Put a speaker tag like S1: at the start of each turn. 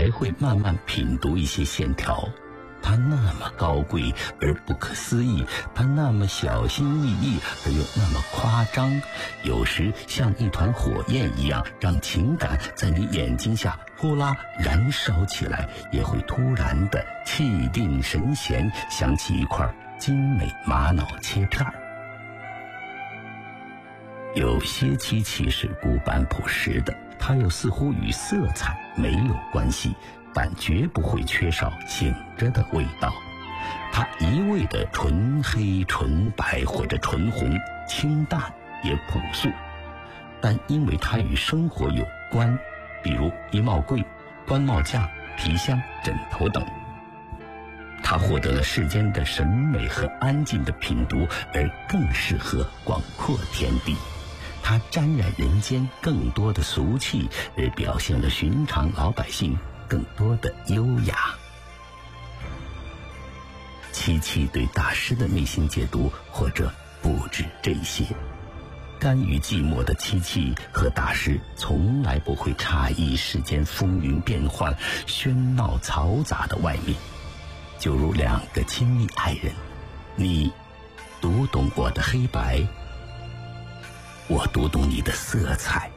S1: 才会慢慢品读一些线条。它那么高贵而不可思议，它那么小心翼翼而又那么夸张，有时像一团火焰一样，让情感在你眼睛下呼啦燃烧起来，也会突然的气定神闲，想起一块精美玛瑙切片。有些漆器是古板朴实的，它又似乎与色彩没有关系，但绝不会缺少醒着的味道。它一味的纯黑、纯白或者纯红，清淡也朴素，但因为它与生活有关，比如衣帽柜、官帽架、皮箱、枕头等。它获得了世间的审美和安静的品读，而更适合广阔天地。它沾染人间更多的俗气，而表现了寻常老百姓更多的优雅。漆器对大师的内心解读，或者不止这些。甘于寂寞的漆器和大师从来不会诧异世间风云变幻、喧闹嘈杂的外面。就如两个亲密爱人，你读懂我的黑白，我读懂你的色彩。